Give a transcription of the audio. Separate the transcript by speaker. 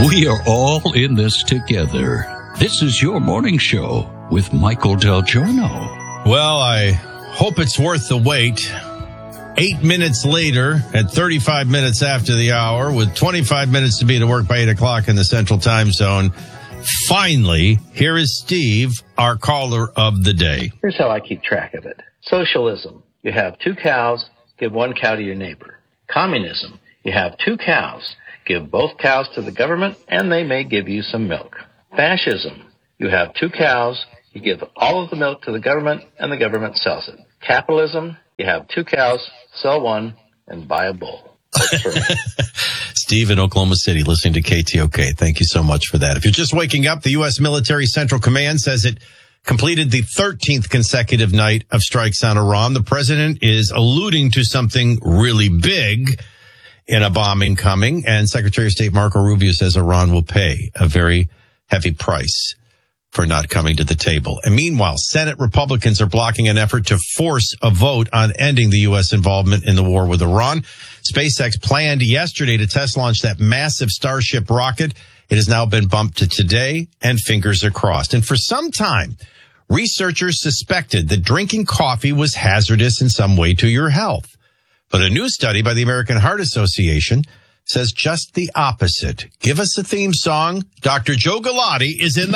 Speaker 1: We are all in this together. This is your morning show with Michael Del Giorno.
Speaker 2: Well, I hope it's worth the wait. 8 minutes later, at 35 minutes after the hour, with 25 minutes to be to work by 8 o'clock in the Central Time Zone. Finally, here is Steve, our caller of the day.
Speaker 3: Here's how I keep track of it. Socialism. You have 2 cows, give 1 cow to your neighbor. Communism. You have 2 cows, give both cows to the government, and they may give you some milk. Fascism. You have 2 cows, you give all of the milk to the government, and the government sells it. Capitalism. You have 2 cows, sell 1, and buy a bull. That's for me.
Speaker 2: Steve in Oklahoma City, listening to KTOK. Thank you so much for that. If you're just waking up, the U.S. Military Central Command says it completed the 13th consecutive night of strikes on Iran. The president is alluding to something really big in a bombing coming, and Secretary of State Marco Rubio says Iran will pay a very heavy price for not coming to the table. And meanwhile, Senate Republicans are blocking an effort to force a vote on ending the U.S. involvement in the war with Iran. SpaceX planned yesterday to test launch that massive Starship rocket. It has now been bumped to today, and fingers are crossed. And for some time, researchers suspected that drinking coffee was hazardous in some way to your health. But a new study by the American Heart Association says just the opposite. Give us a theme song. Dr. Joe Galati is in the